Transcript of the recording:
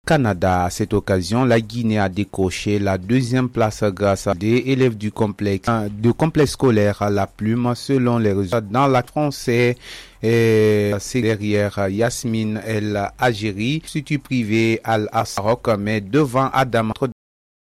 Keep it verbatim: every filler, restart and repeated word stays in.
Canada. À cette occasion, la Guinée a décroché la deuxième place grâce à des élèves du complexe, du complexe scolaire à la plume selon les résultats dans la français. Et c'est derrière Yasmine El Agiri, institut privé Al Asrok, mais devant Adam